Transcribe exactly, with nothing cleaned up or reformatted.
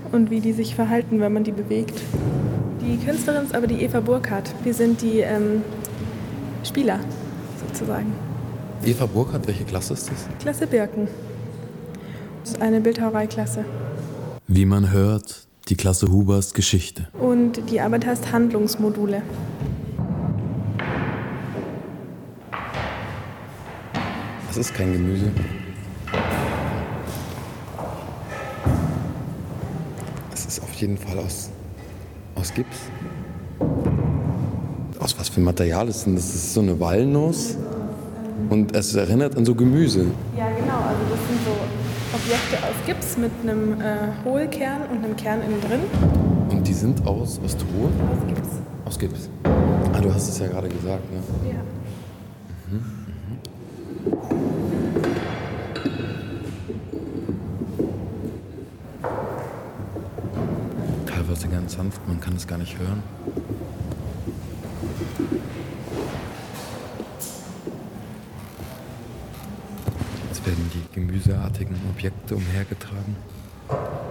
und wie die sich verhalten, wenn man die bewegt. Die Künstlerin ist aber die Eva Burkhardt. Wir sind die ähm, Spieler sozusagen. Eva Burkhardt, welche Klasse ist das? Klasse Birken. Das ist eine Bildhauereiklasse. Wie man hört, die Klasse Hubers Geschichte. Und die Arbeit heißt Handlungsmodule. Das ist kein Gemüse. Es ist auf jeden Fall aus, aus Gips. Aus was für ein Material ist denn das? Das ist so eine Walnuss und es erinnert an so Gemüse. Ja, genau. Also das sind so Objekte aus Gips mit einem äh, Hohlkern und einem Kern innen drin. Und die sind aus, aus Ton? Aus Gips. Aus Gips. Ah, du hast es ja gerade gesagt, ne? Ja. Mhm. Teilweise ganz sanft, man kann es gar nicht hören. Jetzt werden die gemüseartigen Objekte umhergetragen.